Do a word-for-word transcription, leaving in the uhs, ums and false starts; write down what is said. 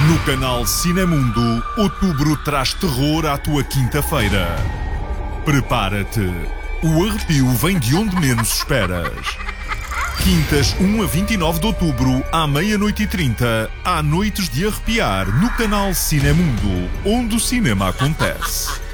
No canal Cinemundo, outubro traz terror à tua quinta-feira. Prepara-te, o arrepio vem de onde menos esperas. Quintas um a vinte e nove de outubro, à meia-noite e trinta, há noites de arrepiar no canal Cinemundo, onde o cinema acontece.